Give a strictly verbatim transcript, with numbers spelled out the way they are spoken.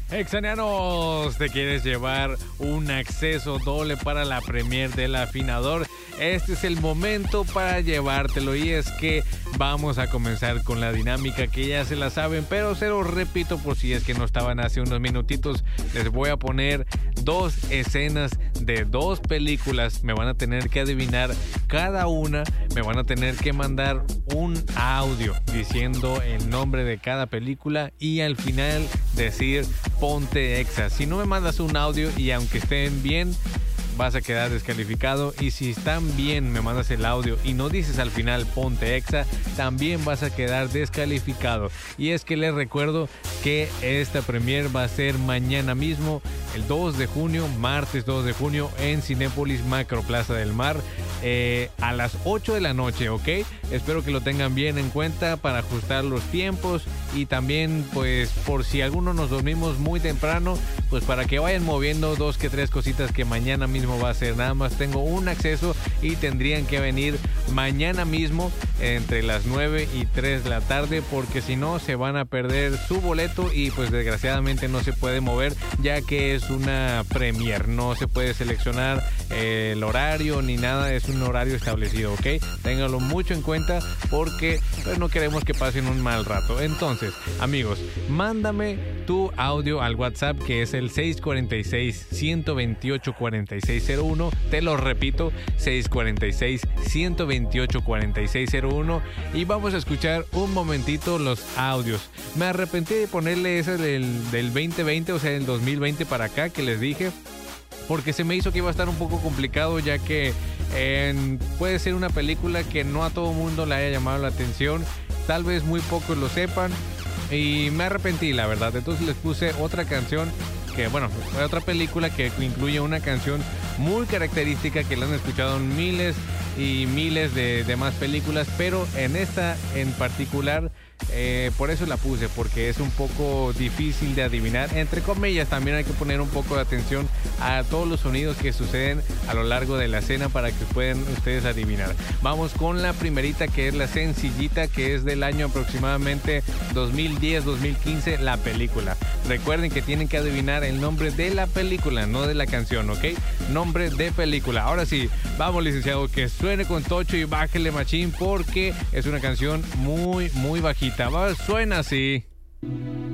Exanianos, ¿te quieres llevar un acceso doble para la premier del Afinador? Este es el momento para llevártelo, y es que vamos a comenzar con la dinámica que ya se la saben, pero se lo repito por si es que no estaban hace unos minutitos. Les voy a poner dos escenas de dos películas, me van a tener que adivinar cada una, me van a tener que mandar un audio diciendo el nombre de cada película y al final decir ponte exa. Si no me mandas un audio y aunque estén bien, vas a quedar descalificado, y si están bien me mandas el audio y no dices al final ponte exa, también vas a quedar descalificado. Y es que les recuerdo que esta premier va a ser mañana mismo, el dos de junio, martes dos de junio, en Cinépolis Macro Plaza del Mar, eh, a las ocho de la noche, ¿ok? Espero que lo tengan bien en cuenta para ajustar los tiempos, y también pues por si algunos nos dormimos muy temprano, pues para que vayan moviendo dos que tres cositas que mañana mismo va a ser. Nada más tengo un acceso y tendrían que venir mañana mismo entre las nueve y tres de la tarde, porque si no se van a perder su boleto y pues desgraciadamente no se puede mover, ya que es una premier, no se puede seleccionar eh, el horario ni nada, es un horario establecido, ¿ok? Ténganlo mucho en cuenta porque pues no queremos que pasen un mal rato. Entonces, amigos, mándame tu audio al WhatsApp, que es el seis cuatro seis, uno dos ocho, cuatro seis cero uno. Te lo repito, seis cuatro seis, uno dos ocho, cuatro seis cero uno. Y vamos a escuchar un momentito los audios. Me arrepentí de ponerle ese del, del veinte veinte, o sea, del dos mil veinte para acá que les dije, porque se me hizo que iba a estar un poco complicado, ya que eh, puede ser una película que no a todo mundo le haya llamado la atención, tal vez muy pocos lo sepan, y me arrepentí, la verdad. Entonces les puse otra canción que, bueno, otra película que incluye una canción muy característica que la han escuchado en miles y miles de demás películas, pero en esta en particular, eh, por eso la puse, porque es un poco difícil de adivinar, entre comillas. También hay que poner un poco de atención a todos los sonidos que suceden a lo largo de la escena para que puedan ustedes adivinar. Vamos con la primerita, que es la sencillita, que es del año aproximadamente dos mil diez dos mil quince, la película. Recuerden que tienen que adivinar el nombre de la película, no de la canción, ¿ok? Nombre de película. Ahora sí, vamos, licenciado, que suene con tocho y bájele machín, porque es una canción muy, muy bajita. Va, suena así.